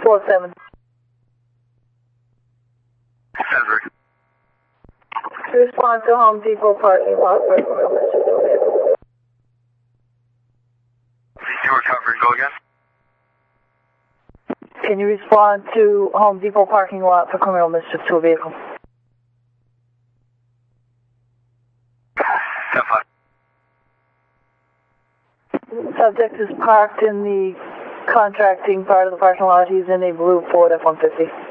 4-7. Cedric. Respond to Home Depot parking lot for criminal mischief to a vehicle. You were covering, go again? Can you respond to Home Depot parking lot for criminal mischief to a vehicle? 10-5. Subject is parked in the contracting part of the parking lot. He's in a blue Ford F-150.